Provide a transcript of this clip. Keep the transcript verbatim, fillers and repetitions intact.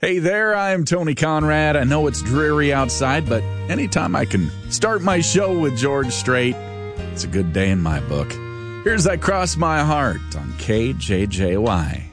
Hey there, I'm Tony Conrad. I know it's dreary outside, but anytime I can start my show with George Strait, it's a good day in my book. Here's I Cross My Heart on K J J Y.